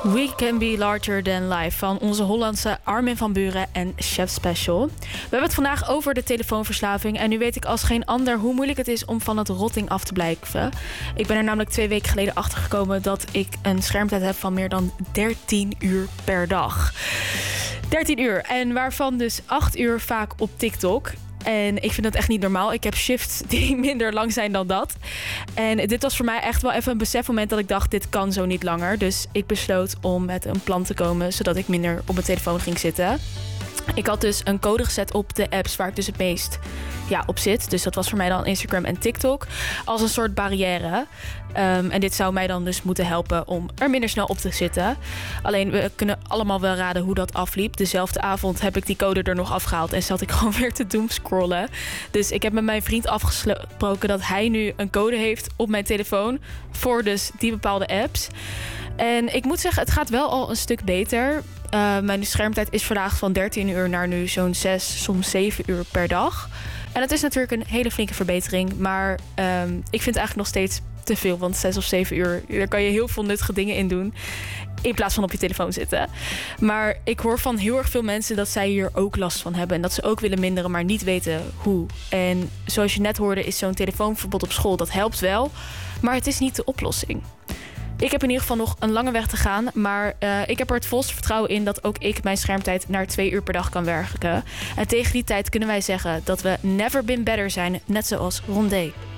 We Can Be Larger Than Life van onze Hollandse Armin van Buuren en Chef Special. We hebben het vandaag over de telefoonverslaving. En nu weet ik als geen ander hoe moeilijk het is om van het rotting af te blijven. Ik ben er namelijk 2 weken geleden achter gekomen dat ik een schermtijd heb van meer dan 13 uur per dag. 13 uur. En waarvan dus 8 uur vaak op TikTok. En ik vind dat echt niet normaal. Ik heb shifts die minder lang zijn dan dat. En dit was voor mij echt wel even een besefmoment dat ik dacht, dit kan zo niet langer. Dus ik besloot om met een plan te komen, zodat ik minder op mijn telefoon ging zitten. Ik had dus een code gezet op de apps waar ik dus het meest op zit. Dus dat was voor mij dan Instagram en TikTok. Als een soort barrière. En dit zou mij dan dus moeten helpen om er minder snel op te zitten. Alleen we kunnen allemaal wel raden hoe dat afliep. Dezelfde avond heb ik die code er nog afgehaald. En zat ik gewoon weer te doomscrollen. Dus ik heb met mijn vriend afgesproken dat hij nu een code heeft op mijn telefoon. Voor dus die bepaalde apps. En ik moet zeggen, het gaat wel al een stuk beter. Mijn schermtijd is verlaagd van 13 uur naar nu zo'n 6, soms 7 uur per dag. En dat is natuurlijk een hele flinke verbetering. Maar ik vind het eigenlijk nog steeds te veel. Want 6 of 7 uur, daar kan je heel veel nuttige dingen in doen. In plaats van op je telefoon zitten. Maar ik hoor van heel erg veel mensen dat zij hier ook last van hebben. En dat ze ook willen minderen, maar niet weten hoe. En zoals je net hoorde, is zo'n telefoonverbod op school, dat helpt wel. Maar het is niet de oplossing. Ik heb in ieder geval nog een lange weg te gaan. Maar ik heb er het volste vertrouwen in dat ook ik mijn schermtijd naar 2 uur per dag kan werken. En tegen die tijd kunnen wij zeggen dat we never been better zijn. Net zoals Rondé.